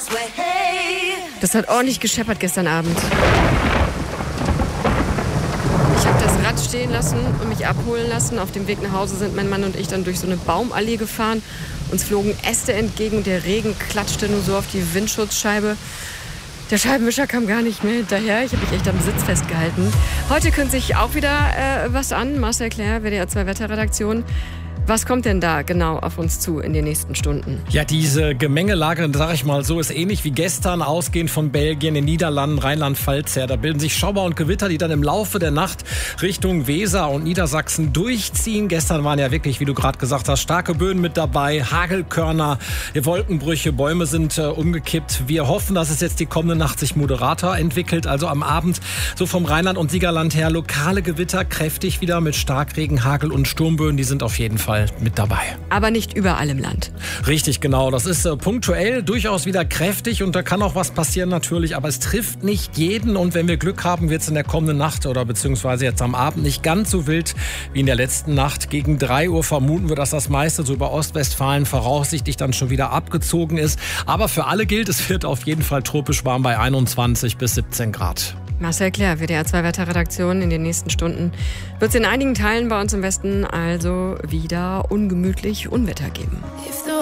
Das hat ordentlich gescheppert gestern Abend. Ich habe das Rad stehen lassen und mich abholen lassen. Auf dem Weg nach Hause sind mein Mann und ich dann durch so eine Baumallee gefahren. Uns flogen Äste entgegen und der Regen klatschte nur so auf die Windschutzscheibe. Der Scheibenwischer kam gar nicht mehr hinterher. Ich habe mich echt am Sitz festgehalten. Heute kündigt sich auch wieder was an. Marcel Claire, WDR 2 Wetterredaktion. Was kommt denn da genau auf uns zu in den nächsten Stunden? Ja, diese Gemengelage, sag ich mal so, ist ähnlich wie gestern, ausgehend von Belgien, den Niederlanden, Rheinland-Pfalz her. Da bilden sich Schauer und Gewitter, die dann im Laufe der Nacht Richtung Weser und Niedersachsen durchziehen. Gestern waren ja wirklich, wie du gerade gesagt hast, starke Böen mit dabei, Hagelkörner, Wolkenbrüche, Bäume sind umgekippt. Wir hoffen, dass es jetzt die kommende Nacht sich moderater entwickelt. Also am Abend so vom Rheinland und Siegerland her lokale Gewitter, kräftig wieder mit Starkregen, Hagel und Sturmböen. Die sind auf jeden Fall mit dabei. Aber nicht überall im Land. Richtig, genau. Das ist punktuell durchaus wieder kräftig und da kann auch was passieren natürlich, aber es trifft nicht jeden und wenn wir Glück haben, wird es in der kommenden Nacht oder beziehungsweise jetzt am Abend nicht ganz so wild wie in der letzten Nacht. Gegen 3 Uhr vermuten wir, dass das meiste so über Ostwestfalen voraussichtlich dann schon wieder abgezogen ist. Aber für alle gilt, es wird auf jeden Fall tropisch warm bei 21 bis 17 Grad. Marcel Claire, WDR 2 Wetterredaktion. In den nächsten Stunden wird es in einigen Teilen bei uns im Westen also wieder ungemütlich Unwetter geben.